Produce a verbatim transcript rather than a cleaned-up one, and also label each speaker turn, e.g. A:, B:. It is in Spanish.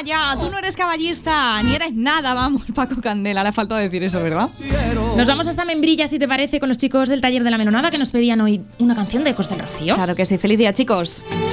A: toma ya, tú no eres caballista, ni eres nada, vamos, Paco Candela, le ha faltado decir eso, ¿verdad?
B: Nos vamos hasta Membrilla, si te parece, con los chicos del Taller de la Melonada que nos pedían hoy una canción de Ecos del Rocío.
A: Claro que sí, feliz día, chicos.